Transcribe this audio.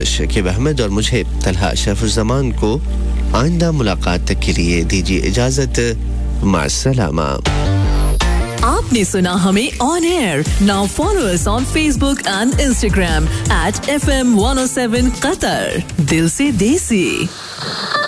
शकीब अहमद और मुझे तलहा शफुज़्ज़मान को आइंदा मुलाकात तक के लिए दीजिए इजाजत मासलामा आपने सुना हमें on air now follow us on Facebook and Instagram @FM107 Qatar दिल से देसी